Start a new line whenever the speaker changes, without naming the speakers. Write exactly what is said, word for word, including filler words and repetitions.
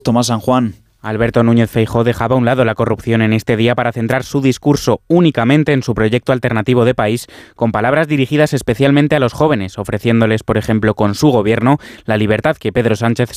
Tomás San Juan.
Alberto Núñez Feijóo dejaba a un lado la corrupción en este día para centrar su discurso únicamente en su proyecto alternativo de país, con palabras dirigidas especialmente a los jóvenes, ofreciéndoles, por ejemplo, con su gobierno, la libertad que Pedro Sánchez